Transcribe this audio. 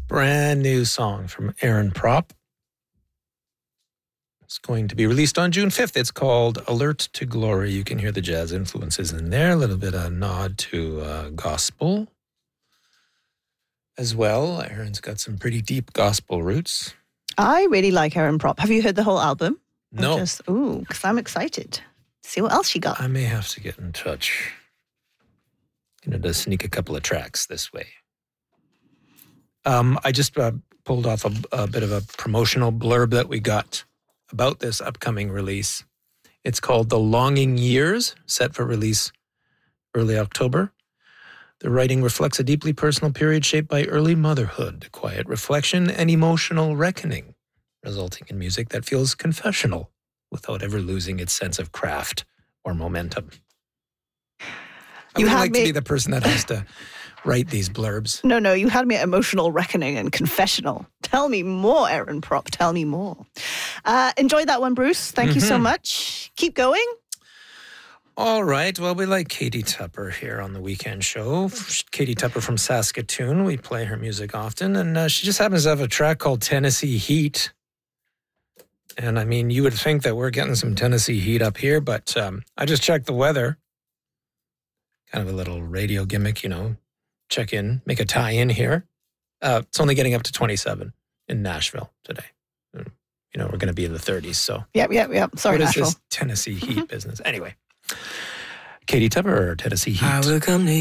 Brand new song from Aaron Prop. It's going to be released on June 5th. It's called Alert to Glory. You can hear the jazz influences in there. A little bit of nod to gospel as well. Aaron's got some pretty deep gospel roots. I really like Aaron Prop. Have you heard the whole album? No. Because I'm excited. See what else you got. I may have to get in touch. Going to sneak a couple of tracks this way. I just pulled off a bit of a promotional blurb that we got about this upcoming release. It's called The Longing Years, set for release early October. The writing reflects a deeply personal period shaped by early motherhood, quiet reflection, and emotional reckoning, resulting in music that feels confessional without ever losing its sense of craft or momentum. I would like to be the person that has to write these blurbs. No, you had me at emotional reckoning and confessional. Tell me more, Aaron Prop. Tell me more. Enjoy that one, Bruce. Thank you so much. Keep going. All right. Well, we like Katie Tupper here on the weekend show. Katie Tupper from Saskatoon. We play her music often. And she just happens to have a track called Tennessee Heat. And I mean, you would think that we're getting some Tennessee heat up here, but I just checked the weather. Kind of a little radio gimmick, check in, make a tie-in here. It's only getting up to 27 in Nashville today. We're going to be in the 30s, so. Yep. Sorry, what Nashville. Is this Tennessee heat business? Anyway, Katie Tupper, Tennessee Heat. I will come to